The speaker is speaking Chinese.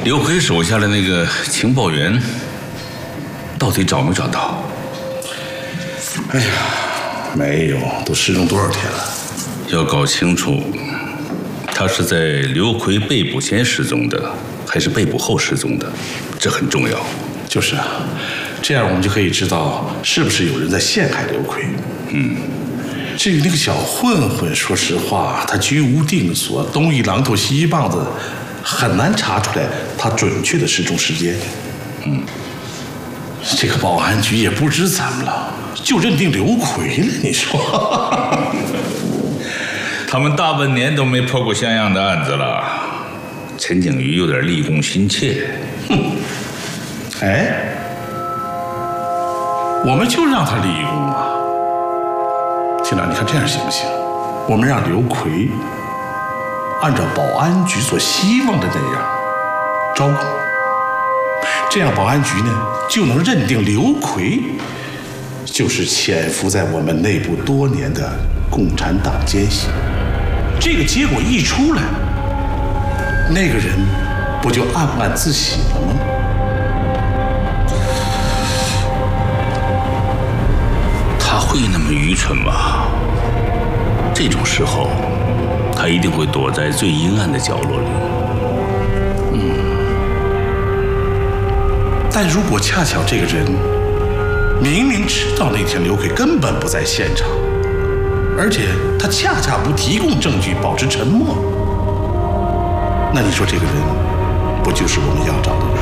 刘奎手下的那个情报员，到底找没找到？ 哎呀，没有，都失踪多少天了？ 要搞清楚，他是在刘奎被捕前失踪的，还是被捕后失踪的，这很重要。 就是啊，这样我们就可以知道是不是有人在陷害刘奎。至于那个小混混，说实话，他居无定所，东一榔头西一棒子，很难查出来他准确的失踪时间。这个保安局也不知怎么了，就认定刘奎了。你说， 他们大半年都没破过像样的案子了，陈景瑜有点立功心切。 哎，我们就让他立功啊！厅长，你看这样行不行？我们让刘奎按照保安局所希望的那样招供，这样保安局呢就能认定刘奎就是潜伏在我们内部多年的共产党奸细。这个结果一出来，那个人不就暗暗自喜了吗？ 他会那么愚蠢吗？这种时候，他一定会躲在最阴暗的角落里。 但如果恰巧这个人明明知道那天刘奎根本不在现场，而且他恰恰不提供证据，保持沉默，那你说这个人不就是我们要找的人？